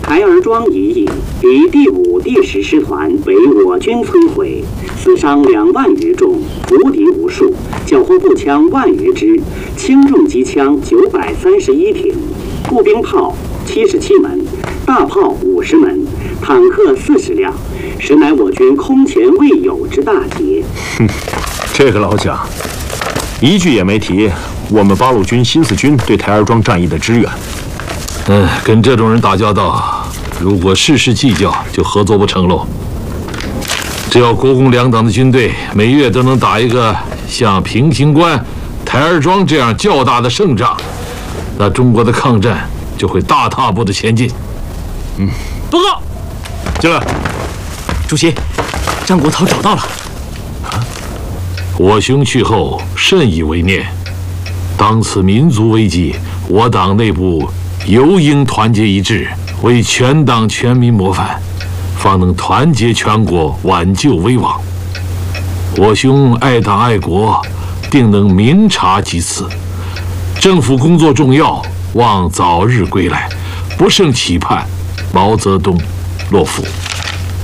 台儿庄一役，敌第5、第10师团被我军摧毁，死伤2万余众，俘敌无数，缴获步枪1万余支，轻重机枪931挺，步兵炮77门，大炮50门，坦克40辆，实乃我军空前未有之大捷。 这个老蒋一句也没提我们八路军新四军对台儿庄战役的支援。 跟这种人打交道，如果事事计较，就合作不成喽。只要国共两党的军队每月都能打一个像平型关、台儿庄这样较大的胜仗，那中国的抗战就会大踏步的前进。 报告， 进来。 主席，张国焘找到了。 我兄去后甚以为念，当此民族危机，我党内部尤应团结一致，为全党全民模范，方能团结全国，挽救危亡。我兄爱党爱国，定能明察其词。政府工作重要，望早日归来，不胜期盼。毛泽东，洛夫。